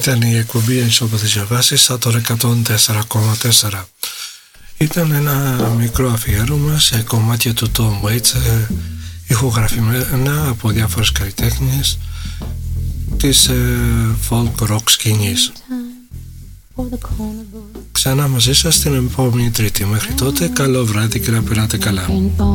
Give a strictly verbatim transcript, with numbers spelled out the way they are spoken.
Ήταν η εκπομπή Ενισόπεδες Διαβάσεις, στα τώρα εκατόν τέσσερα κόμμα τέσσερα. Ήταν ένα μικρό αφιέρωμα σε κομμάτια του Tom Waits, ε, ηχογραφημένα από διάφορες καλλιτέχνες της ε, folk rock σκηνής. Ξανά μαζί σας την επόμενη Τρίτη. Μέχρι τότε, καλό βράδυ και να περνάτε καλά.